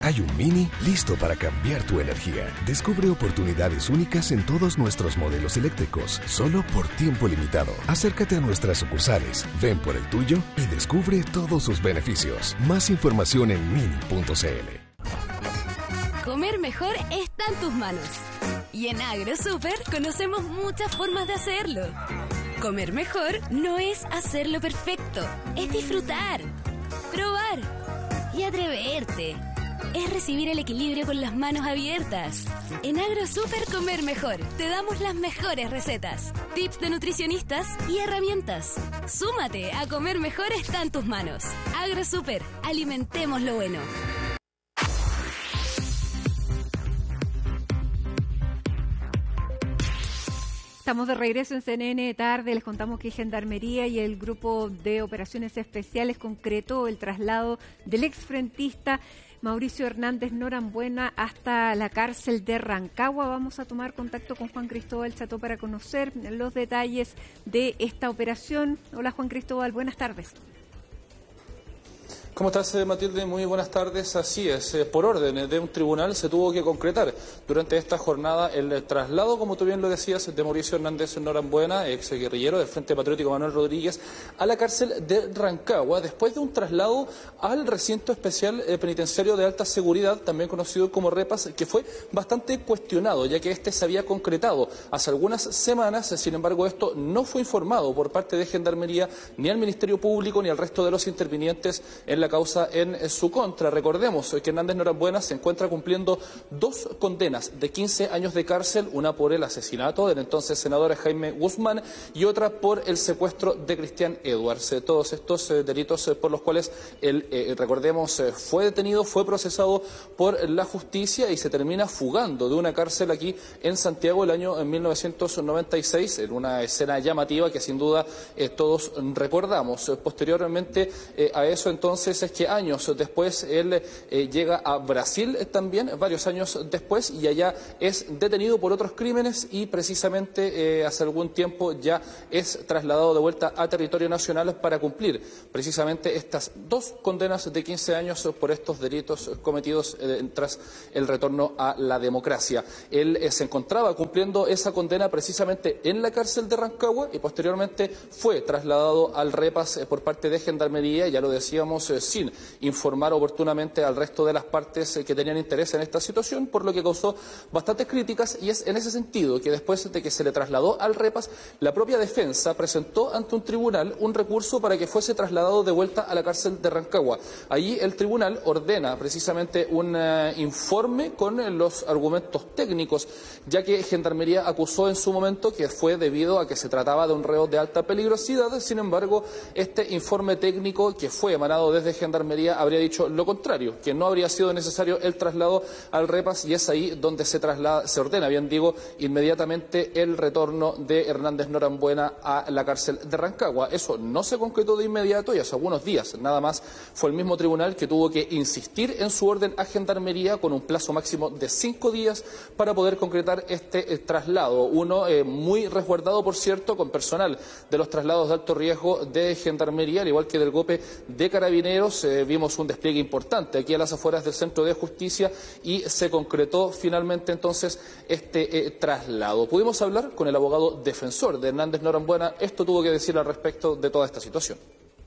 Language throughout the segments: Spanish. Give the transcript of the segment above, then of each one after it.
Hay un Mini listo para cambiar tu energía. Descubre oportunidades únicas en todos nuestros modelos eléctricos, solo por tiempo limitado. Acércate a nuestras sucursales, ven por el tuyo y descubre todos sus beneficios. Más información en mini.cl. Comer mejor está en tus manos. Y en AgroSuper conocemos muchas formas de hacerlo. Comer mejor no es hacerlo perfecto, es disfrutar, probar y atreverte. Es recibir el equilibrio con las manos abiertas. En AgroSuper Comer Mejor te damos las mejores recetas, tips de nutricionistas y herramientas. Súmate a Comer Mejor está en tus manos. AgroSuper, alimentemos lo bueno. Estamos de regreso en CNN Tarde. Les contamos que Gendarmería y el Grupo de Operaciones Especiales concretó el traslado del exfrentista Mauricio Hernández Norambuena hasta la cárcel de Rancagua. Vamos a tomar contacto con Juan Cristóbal Cható para conocer los detalles de esta operación. Hola Juan Cristóbal, buenas tardes. ¿Cómo estás, Matilde? Muy buenas tardes. Así es, por orden de un tribunal se tuvo que concretar durante esta jornada el traslado, como tú bien lo decías, de Mauricio Hernández Norambuena, ex guerrillero del Frente Patriótico Manuel Rodríguez, a la cárcel de Rancagua, después de un traslado al recinto especial penitenciario de alta seguridad, también conocido como Repas, que fue bastante cuestionado, ya que este se había concretado hace algunas semanas. Sin embargo, esto no fue informado por parte de Gendarmería, ni al Ministerio Público, ni al resto de los intervinientes en la causa en su contra. Recordemos que Hernández Norambuena se encuentra cumpliendo 2 condenas de 15 años de cárcel, una por el asesinato del entonces senador Jaime Guzmán y otra por el secuestro de Cristian Edwards. Todos estos delitos por los cuales él, recordemos, fue detenido, fue procesado por la justicia y se termina fugando de una cárcel aquí en Santiago el año 1996, en una escena llamativa que sin duda todos recordamos. Posteriormente a eso entonces es que años después él llega a Brasil también, varios años después, y allá es detenido por otros crímenes y precisamente hace algún tiempo ya es trasladado de vuelta a territorio nacional para cumplir precisamente estas 2 condenas de 15 años por estos delitos cometidos tras el retorno a la democracia. Él se encontraba cumpliendo esa condena precisamente en la cárcel de Rancagua y posteriormente fue trasladado al Repas por parte de Gendarmería, ya lo decíamos, sin informar oportunamente al resto de las partes que tenían interés en esta situación, por lo que causó bastantes críticas, y es en ese sentido que después de que se le trasladó al Repas, la propia defensa presentó ante un tribunal un recurso para que fuese trasladado de vuelta a la cárcel de Rancagua. Allí el tribunal ordena precisamente un informe con los argumentos técnicos, ya que Gendarmería acusó en su momento que fue debido a que se trataba de un reo de alta peligrosidad. Sin embargo, este informe técnico que fue emanado desde Gendarmería habría dicho lo contrario, que no habría sido necesario el traslado al Repas, y es ahí donde se ordena, bien digo, inmediatamente el retorno de Hernández Norambuena a la cárcel de Rancagua. Eso no se concretó de inmediato y hace algunos días nada más fue el mismo tribunal que tuvo que insistir en su orden a Gendarmería con un plazo máximo de 5 días para poder concretar este traslado. Uno muy resguardado, por cierto, con personal de los traslados de alto riesgo de Gendarmería, al igual que del GOPE de Carabineros. Vimos un despliegue importante aquí a las afueras del Centro de Justicia y se concretó finalmente entonces este traslado. Pudimos hablar con el abogado defensor de Hernández Norambuena. Esto tuvo que decir al respecto de toda esta situación.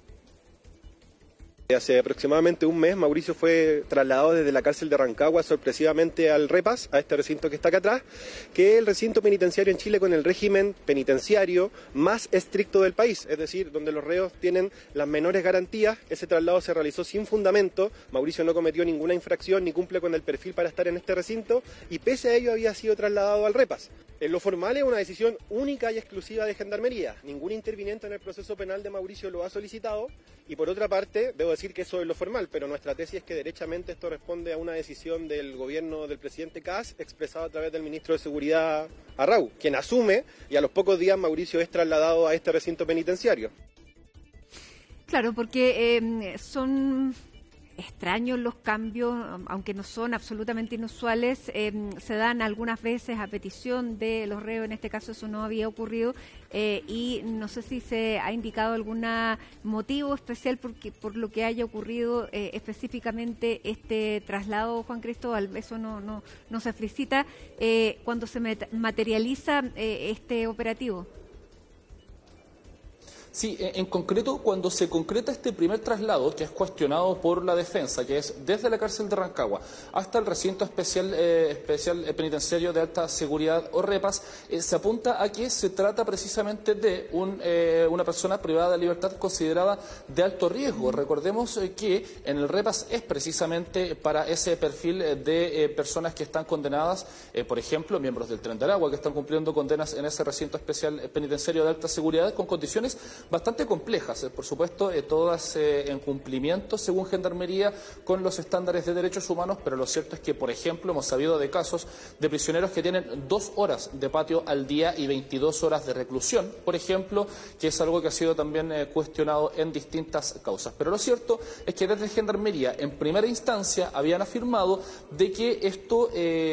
Hace aproximadamente un mes Mauricio fue trasladado desde la cárcel de Rancagua sorpresivamente al Repas, a este recinto que está acá atrás, que es el recinto penitenciario en Chile con el régimen penitenciario más estricto del país, es decir, donde los reos tienen las menores garantías. Ese traslado se realizó sin fundamento, Mauricio no cometió ninguna infracción ni cumple con el perfil para estar en este recinto y pese a ello había sido trasladado al Repas. En lo formal es una decisión única y exclusiva de Gendarmería. Ningún interviniente en el proceso penal de Mauricio lo ha solicitado y por otra parte, debo decir que eso es lo formal, pero nuestra tesis es que derechamente esto responde a una decisión del gobierno del presidente Kast expresada a través del ministro de Seguridad Arrau, quien asume y a los pocos días Mauricio es trasladado a este recinto penitenciario. Claro, porque extraños los cambios, aunque no son absolutamente inusuales, se dan algunas veces a petición de los reos, en este caso eso no había ocurrido, y no sé si se ha indicado algún motivo especial por lo que haya ocurrido específicamente este traslado, Juan Cristóbal, eso no se explicita cuando se materializa este operativo. Sí, en concreto, cuando se concreta este primer traslado, que es cuestionado por la defensa, que es desde la cárcel de Rancagua hasta el recinto especial penitenciario de alta seguridad o REPAS, se apunta a que se trata precisamente de una persona privada de libertad considerada de alto riesgo. Recordemos que en el REPAS es precisamente para ese perfil de personas que están condenadas, por ejemplo, miembros del Tren de Aragua, que están cumpliendo condenas en ese recinto especial penitenciario de alta seguridad con condiciones bastante complejas, por supuesto, todas en cumplimiento, según Gendarmería, con los estándares de derechos humanos, pero lo cierto es que, por ejemplo, hemos sabido de casos de prisioneros que tienen 2 horas de patio al día y 22 horas de reclusión, por ejemplo, que es algo que ha sido también cuestionado en distintas causas. Pero lo cierto es que desde Gendarmería, en primera instancia, habían afirmado de que esto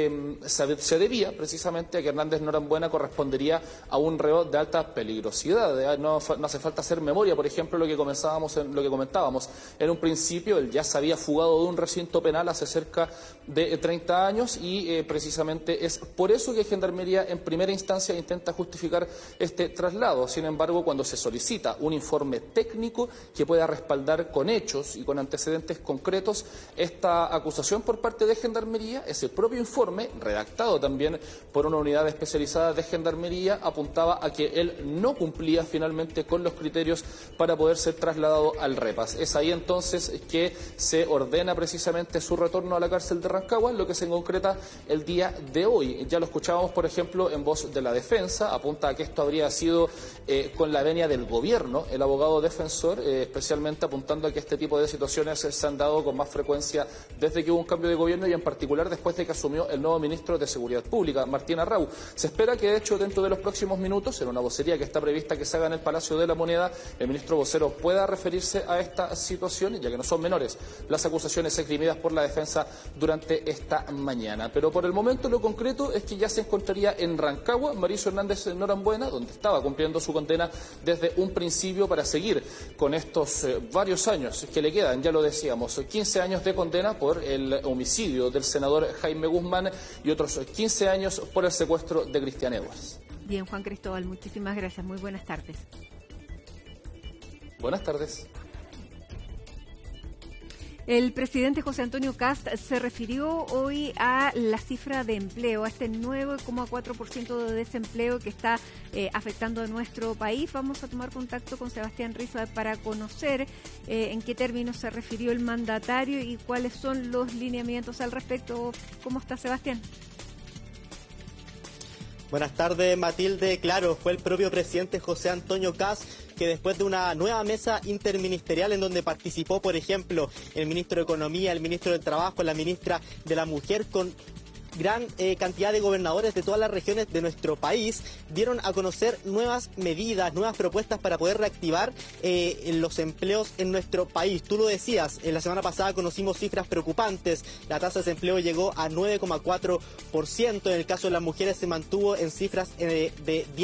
se debía precisamente a que Hernández Norambuena correspondería a un reo de alta peligrosidad. No hace falta hacer memoria, por ejemplo, lo que comentábamos. En un principio, él ya se había fugado de un recinto penal hace cerca de 30 años y precisamente es por eso que Gendarmería en primera instancia intenta justificar este traslado. Sin embargo, cuando se solicita un informe técnico que pueda respaldar con hechos y con antecedentes concretos esta acusación por parte de Gendarmería, ese propio informe, redactado también por una unidad especializada de Gendarmería, apuntaba a que él no cumplía finalmente con los criterios para poder ser trasladado al REPAS. Es ahí entonces que se ordena precisamente su retorno a la cárcel de Rancagua, lo que se concreta el día de hoy. Ya lo escuchábamos, por ejemplo, en voz de la defensa, apunta a que esto habría sido con la venia del gobierno, el abogado defensor, especialmente apuntando a que este tipo de situaciones se han dado con más frecuencia desde que hubo un cambio de gobierno y en particular después de que asumió el nuevo ministro de Seguridad Pública, Martín Arrau. Se espera que, de hecho, dentro de los próximos minutos, en una vocería que está prevista que se haga en el Palacio de la Moneda, el ministro vocero pueda referirse a esta situación, ya que no son menores las acusaciones esgrimidas por la defensa durante esta mañana. Pero por el momento lo concreto es que ya se encontraría en Rancagua Mauricio Hernández Norambuena, donde estaba cumpliendo su condena desde un principio para seguir con estos varios años que le quedan, ya lo decíamos, 15 años de condena por el homicidio del senador Jaime Guzmán y otros 15 años por el secuestro de Cristian Edwards. Bien, Juan Cristóbal, muchísimas gracias. Muy buenas tardes. Buenas tardes. El presidente José Antonio Kast se refirió hoy a la cifra de empleo, a este 9,4% de desempleo que está afectando a nuestro país. Vamos a tomar contacto con Sebastián Riza para conocer en qué términos se refirió el mandatario y cuáles son los lineamientos al respecto. ¿Cómo está, Sebastián? Buenas tardes, Matilde. Claro, fue el propio presidente José Antonio Kast que después de una nueva mesa interministerial en donde participó, por ejemplo, el ministro de Economía, el ministro del Trabajo, la ministra de la Mujer, con gran cantidad de gobernadores de todas las regiones de nuestro país, dieron a conocer nuevas medidas, nuevas propuestas para poder reactivar los empleos en nuestro país. Tú lo decías, en la semana pasada conocimos cifras preocupantes. La tasa de desempleo llegó a 9,4%. En el caso de las mujeres se mantuvo en cifras de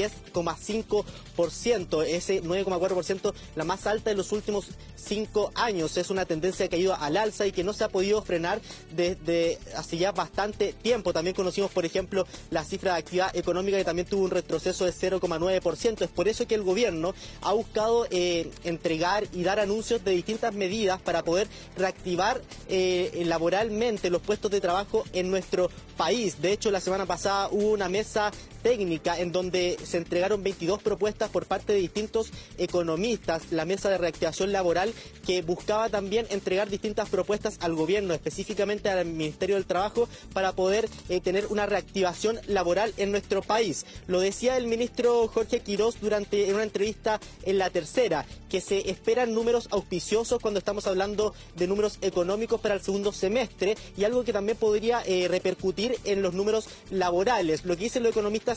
10,5%. Ese 9,4%, la más alta en los últimos 5 años. Es una tendencia que ha ido al alza y que no se ha podido frenar desde hace ya bastante tiempo. También conocimos, por ejemplo, la cifra de actividad económica que también tuvo un retroceso de 0,9%. Es por eso que el gobierno ha buscado entregar y dar anuncios de distintas medidas para poder reactivar laboralmente los puestos de trabajo en nuestro país. De hecho, la semana pasada hubo una mesa técnica en donde se entregaron 22 propuestas por parte de distintos economistas, la mesa de reactivación laboral, que buscaba también entregar distintas propuestas al gobierno, específicamente al Ministerio del Trabajo, para poder tener una reactivación laboral en nuestro país. Lo decía el ministro Jorge Quirós en una entrevista en La Tercera, que se esperan números auspiciosos cuando estamos hablando de números económicos para el segundo semestre, y algo que también podría repercutir en los números laborales. Lo que dicen los economistas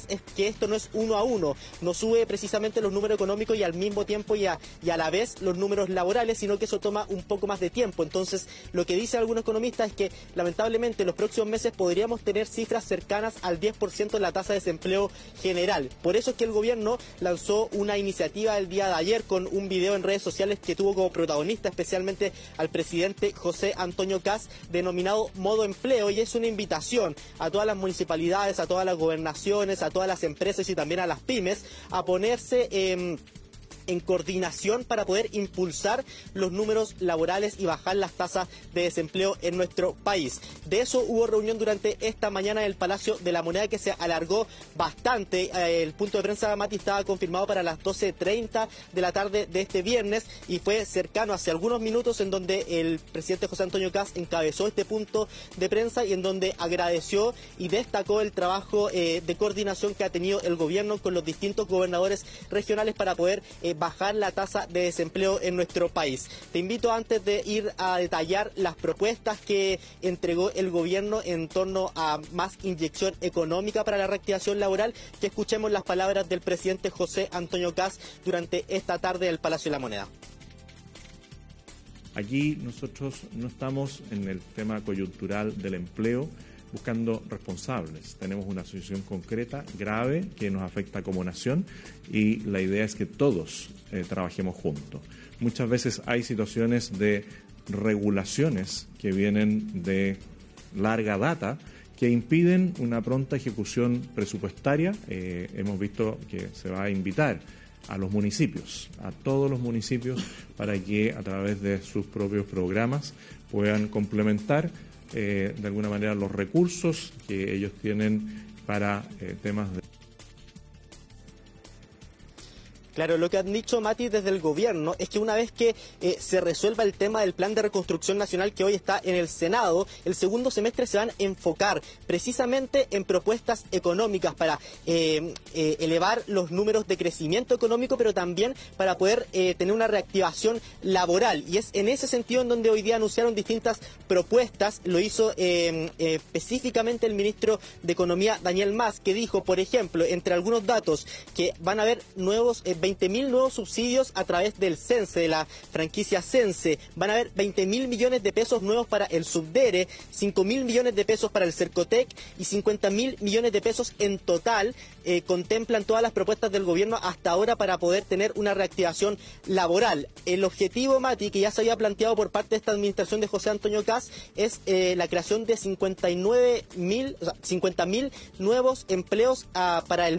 Cas es que esto no es 1 a 1, no sube precisamente los números económicos y al mismo tiempo y a la vez los números laborales, sino que eso toma un poco más de tiempo. Entonces, lo que dicen algunos economistas es que lamentablemente en los próximos meses podríamos tener cifras cercanas al 10% en la tasa de desempleo general. Por eso es que el gobierno lanzó una iniciativa el día de ayer con un video en redes sociales que tuvo como protagonista especialmente al presidente José Antonio Cas, denominado Modo Empleo, y es una invitación a todas las municipalidades, a todas las gobernaciones, a todas las empresas y también a las pymes a ponerse en coordinación para poder impulsar los números laborales y bajar las tasas de desempleo en nuestro país. De eso hubo reunión durante esta mañana en el Palacio de la Moneda, que se alargó bastante. El punto de prensa, Mati, estaba confirmado para las 12:30 de la tarde de este viernes y fue cercano hace algunos minutos en donde el presidente José Antonio Cas encabezó este punto de prensa y en donde agradeció y destacó el trabajo de coordinación que ha tenido el gobierno con los distintos gobernadores regionales para poder bajar la tasa de desempleo en nuestro país. Te invito, antes de ir a detallar las propuestas que entregó el gobierno en torno a más inyección económica para la reactivación laboral, que escuchemos las palabras del presidente José Antonio Cas durante esta tarde del Palacio de la Moneda. Aquí nosotros no estamos en el tema coyuntural del empleo buscando responsables. Tenemos una situación concreta, grave, que nos afecta como nación y la idea es que todos trabajemos juntos. Muchas veces hay situaciones de regulaciones que vienen de larga data que impiden una pronta ejecución presupuestaria. Hemos visto que se va a invitar a los municipios, a todos los municipios, para que a través de sus propios programas puedan complementar de alguna manera los recursos que ellos tienen para temas de... Claro, lo que han dicho, Mati, desde el gobierno es que una vez que se resuelva el tema del plan de reconstrucción nacional que hoy está en el Senado, el segundo semestre se van a enfocar precisamente en propuestas económicas para elevar los números de crecimiento económico, pero también para poder tener una reactivación laboral. Y es en ese sentido en donde hoy día anunciaron distintas propuestas. Lo hizo específicamente el ministro de Economía, Daniel Mas, que dijo, por ejemplo, entre algunos datos, que van a haber nuevos 20.000 nuevos subsidios a través del CENSE, de la franquicia CENSE. Van a haber 20.000 millones de pesos nuevos para el Subdere, 5.000 millones de pesos para el Cercotec y 50.000 millones de pesos en total. Contemplan todas las propuestas del gobierno hasta ahora para poder tener una reactivación laboral. El objetivo, Mati, que ya se había planteado por parte de esta administración de José Antonio Cas, es la creación de 50.000 nuevos empleos para el